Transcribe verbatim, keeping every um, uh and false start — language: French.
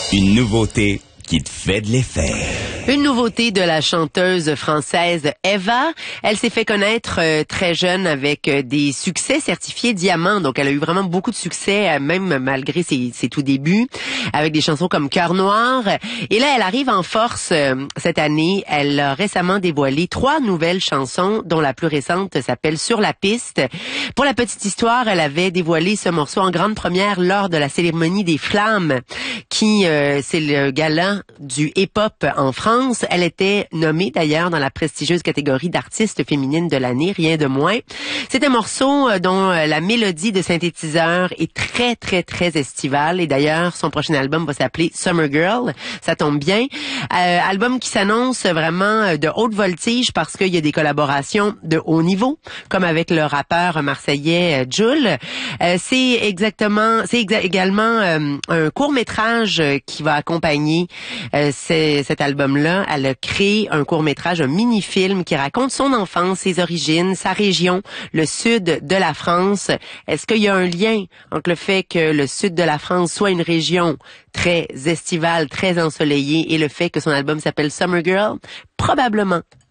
Une nouveauté qui te fait de l'effet. Une nouveauté de la chanteuse française Eva. Elle s'est fait connaître euh, très jeune avec euh, des succès certifiés diamant. Donc, elle a eu vraiment beaucoup de succès, euh, même malgré ses, ses tout débuts, avec des chansons comme Cœur Noir. Et là, elle arrive en force euh, cette année. Elle a récemment dévoilé trois nouvelles chansons, dont la plus récente s'appelle Sur la piste. Pour la petite histoire, elle avait dévoilé ce morceau en grande première lors de la cérémonie des Flammes, qui euh, c'est le gala du hip-hop en France. Elle était nommée d'ailleurs dans la prestigieuse catégorie d'artiste féminine de l'année, rien de moins. C'est un morceau dont la mélodie de synthétiseur est très, très, très estivale. Et d'ailleurs, son prochain album va s'appeler Summer Girl. Ça tombe bien. Euh, album qui s'annonce vraiment de haute voltige parce qu'il y a des collaborations de haut niveau, comme avec le rappeur marseillais Jul. Euh, c'est exactement, c'est exa- également euh, un court-métrage qui va accompagner Euh, c'est, cet album-là. Elle a créé un court-métrage, un mini-film qui raconte son enfance, ses origines, sa région, le sud de la France. Est-ce qu'il y a un lien entre le fait que le sud de la France soit une région très estivale, très ensoleillée, et le fait que son album s'appelle Summer Girl? Probablement.